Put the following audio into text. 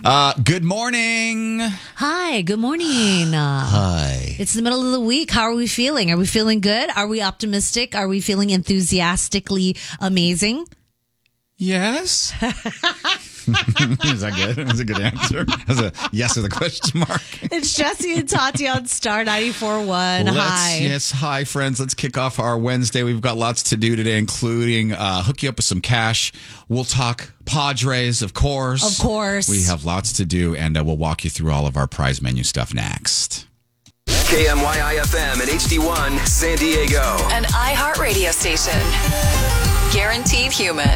Good morning. Hi, good morning. Hi. It's the middle of the week. How are we feeling? Are we feeling good? Are we optimistic? Are we feeling enthusiastically amazing? Yes. Is that good? That's a good answer. That's a yes with a question mark. It's Jesse and Tati on Star 94.1. Hi. Yes, hi, friends. Let's kick off our Wednesday. We've got lots to do today, including hook you up with some cash. We'll talk Padres, of course. Of course. We have lots to do, and we'll walk you through all of our prize menu stuff next. KMYI-FM and HD1 San Diego. An iHeartRadio station. Guaranteed human.